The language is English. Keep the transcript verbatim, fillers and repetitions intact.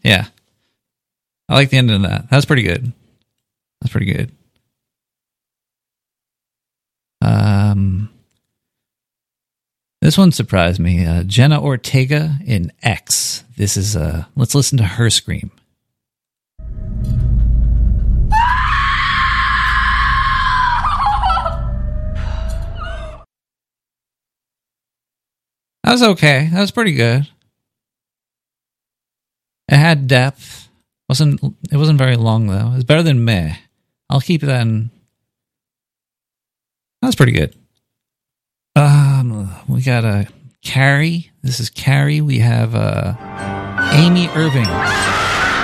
Yeah. I like the ending of that. That's pretty good. That's pretty good. Um, this one surprised me. Uh, Jenna Ortega in X. This is, uh, let's listen to her scream. That was okay. That was pretty good. It had depth. wasn't It wasn't very long though. It's better than Meh. I'll keep that in. That was pretty good. Um, we got a uh, Carrie. This is Carrie. We have uh, Amy Irving.